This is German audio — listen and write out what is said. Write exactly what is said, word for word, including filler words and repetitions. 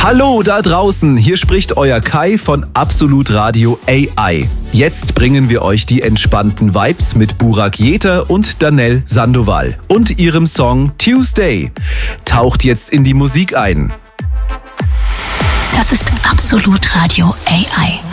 Hallo da draußen, hier spricht euer Kai von Absolut Radio A I. Jetzt bringen wir euch die entspannten Vibes mit Burak Jeter und Danell Sandoval und ihrem Song Tuesday. Taucht jetzt in die Musik ein. Das ist Absolut Radio A I.